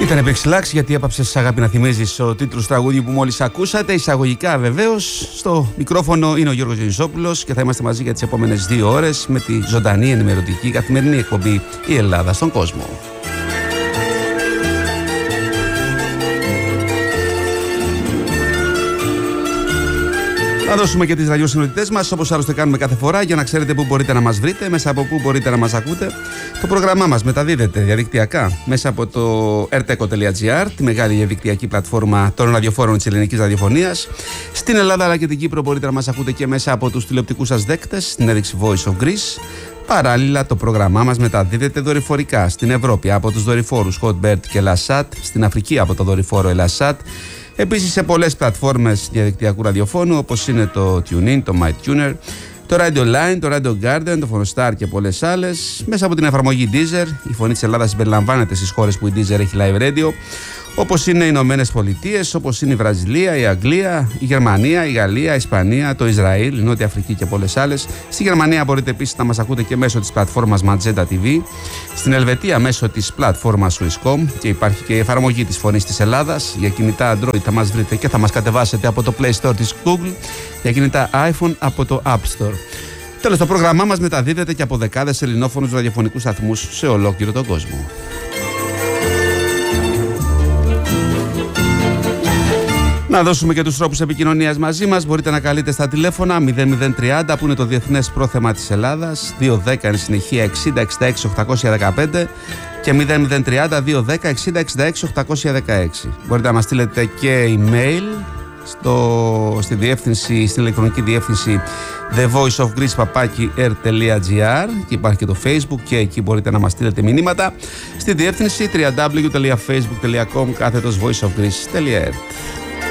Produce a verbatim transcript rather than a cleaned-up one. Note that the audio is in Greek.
Ήταν επεξιλάξει γιατί έπαψες αγάπη να θυμίζεις ο τίτλος τραγούδιου που μόλις ακούσατε. Εισαγωγικά βεβαίως. Στο μικρόφωνο είναι ο Γιώργος Γεννησόπουλος και θα είμαστε μαζί για τις επόμενες δύο ώρες με τη ζωντανή ενημερωτική καθημερινή εκπομπή «Η Ελλάδα στον κόσμο». Να δώσουμε και τις ραδιοσυχνότητές μας, όπως άλλωστε κάνουμε κάθε φορά, για να ξέρετε πού μπορείτε να μας βρείτε, μέσα από πού μπορείτε να μας ακούτε. Το πρόγραμμά μας μεταδίδεται διαδικτυακά μέσα από το ερτέκο τελεία τζι άρ, τη μεγάλη διαδικτυακή πλατφόρμα των ραδιοφόρων της ελληνικής ραδιοφωνίας. Στην Ελλάδα αλλά και την Κύπρο μπορείτε να μας ακούτε και μέσα από τους τηλεοπτικούς σας δέκτες, στην έδειξη Voice of Greece. Παράλληλα, το πρόγραμμά μας μεταδίδεται δορυφορικά στην Ευρώπη από τους δορυφόρους Hotbird και Lasat, στην Αφρική από το δορυφόρο Elasat. Επίσης σε πολλές πλατφόρμες διαδικτυακού ραδιοφώνου όπως είναι το TuneIn, το MyTuner, το Radio Line, το Radio Garden, το Phonostar και πολλές άλλες. Μέσα από την εφαρμογή Deezer, η φωνή της Ελλάδας συμπεριλαμβάνεται στις χώρες που η Deezer έχει live radio, όπως είναι οι Ηνωμένες Πολιτείες, όπως είναι η Βραζιλία, η Αγγλία, η Γερμανία, η Γαλλία, η Ισπανία, το Ισραήλ, η Νότια Αφρική και πολλές άλλες. Στη Γερμανία μπορείτε επίσης να μας ακούτε και μέσω της πλατφόρμας Magenta τι βι. Στην Ελβετία μέσω της πλατφόρμας Swisscom και υπάρχει και η εφαρμογή της φωνής της Ελλάδας. Για κινητά Android θα μας βρείτε και θα μας κατεβάσετε από το Play Store της Google, για κινητά iPhone από το App Store. Τέλος, το πρόγραμμά μας μεταδίδεται και από δεκάδες ελληνόφωνους ραδιοφωνικούς σταθμούς σε ολόκληρο τον κόσμο. Να δώσουμε και τους τρόπους επικοινωνίας μαζί μας. Μπορείτε να καλείτε στα τηλέφωνα μηδέν μηδέν τριάντα που είναι το διεθνές πρόθεμα της Ελλάδας, δύο δέκα είναι συνεχεία εξήντα εξήντα έξι οκτακόσια δεκαπέντε και μηδέν μηδέν τριάντα δύο δέκα εξήντα εξήντα έξι οκτακόσια δεκαέξι. Μπορείτε να μας στείλετε και email στο, στη διεύθυνση, στην ηλεκτρονική διεύθυνση the voice of greece παπάκι air τελεία τζι άρ και υπάρχει και το Facebook και εκεί μπορείτε να μας στείλετε μηνύματα στη διεύθυνση double-u double-u double-u τελεία facebook τελεία com κάθετος voice of greece τελεία air.